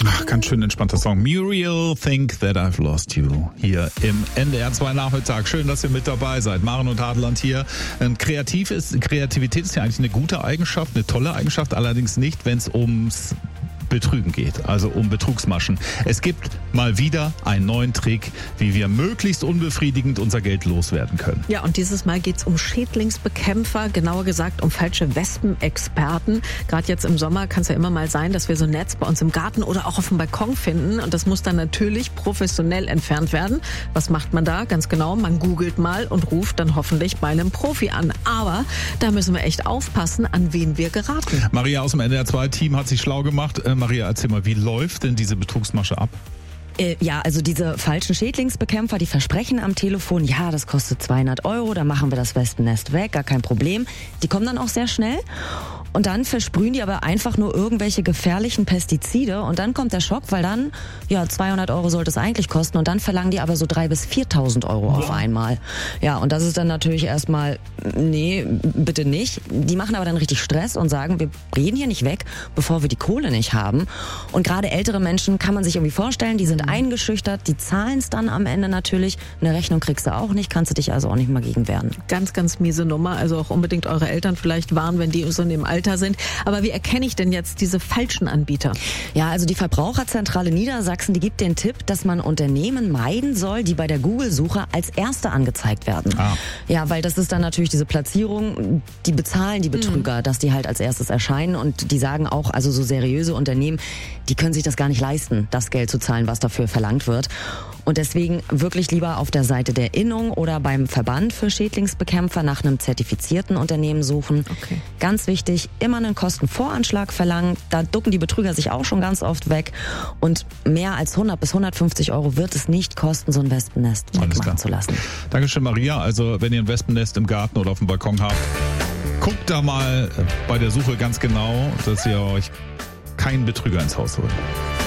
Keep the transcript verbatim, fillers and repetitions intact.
Ach, ganz schön entspannter Song. Muriel, Think That I've Lost You. Hier im N D R zwei Nachmittag. Schön, dass ihr mit dabei seid. Maren und Hadeland hier. Kreativ ist, Kreativität ist ja eigentlich eine gute Eigenschaft, eine tolle Eigenschaft, allerdings nicht, wenn es ums Betrügen geht, also um Betrugsmaschen. Es gibt mal wieder einen neuen Trick, wie wir möglichst unbefriedigend unser Geld loswerden können. Ja, und dieses Mal geht es um Schädlingsbekämpfer, genauer gesagt um falsche Wespenexperten. Gerade jetzt im Sommer kann es ja immer mal sein, dass wir so ein Netz bei uns im Garten oder auch auf dem Balkon finden und das muss dann natürlich professionell entfernt werden. Was macht man da? Ganz genau, man googelt mal und ruft dann hoffentlich bei einem Profi an. Aber da müssen wir echt aufpassen, an wen wir geraten. Maria aus dem N D R zwei Team hat sich schlau gemacht. Maria, erzähl mal, wie läuft denn diese Betrugsmasche ab? Ja, also diese falschen Schädlingsbekämpfer, die versprechen am Telefon, ja, das kostet zweihundert Euro, da machen wir das Wespennest weg, gar kein Problem. Die kommen dann auch sehr schnell. Und dann versprühen die aber einfach nur irgendwelche gefährlichen Pestizide und dann kommt der Schock, weil dann, ja, zweihundert Euro sollte es eigentlich kosten und dann verlangen die aber so dreitausend bis viertausend Euro auf einmal. Ja, und das ist dann natürlich erstmal, nee, bitte nicht. Die machen aber dann richtig Stress und sagen, wir reden hier nicht weg, bevor wir die Kohle nicht haben. Und gerade ältere Menschen kann man sich irgendwie vorstellen, die sind eingeschüchtert, die zahlen es dann am Ende natürlich. Eine Rechnung kriegst du auch nicht, kannst du dich also auch nicht mal gegen wehren. Ganz, ganz miese Nummer, also auch unbedingt eure Eltern vielleicht warnen, wenn die so in dem Alter sind. Aber wie erkenne ich denn jetzt diese falschen Anbieter? Ja, also die Verbraucherzentrale Niedersachsen, die gibt den Tipp, dass man Unternehmen meiden soll, die bei der Google-Suche als erste angezeigt werden. Ah. Ja, weil das ist dann natürlich diese Platzierung, die bezahlen die Betrüger, mhm. dass die halt als erstes erscheinen und die sagen auch, also so seriöse Unternehmen, die können sich das gar nicht leisten, das Geld zu zahlen, was dafür verlangt wird. Und deswegen wirklich lieber auf der Seite der Innung oder beim Verband für Schädlingsbekämpfer nach einem zertifizierten Unternehmen suchen. Okay. Ganz wichtig, immer einen Kostenvoranschlag verlangen. Da ducken die Betrüger sich auch schon ganz oft weg. Und mehr als hundert bis hundertfünfzig Euro wird es nicht kosten, so ein Wespennest wegmachen zu lassen. Dankeschön, Maria. Also wenn ihr ein Wespennest im Garten oder auf dem Balkon habt, guckt da mal bei der Suche ganz genau, dass ihr euch keinen Betrüger ins Haus holt.